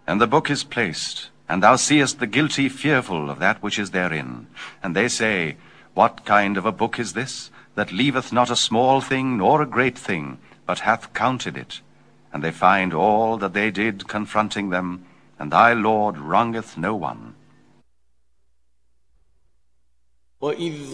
And the book is placed, and thou seest the guilty fearful of that which is therein. And they say, What kind of a book is this, that leaveth not a small thing nor a great thing, but hath counted it? And they find all that they did confronting them, and thy Lord wrongeth no one. وَإِذْ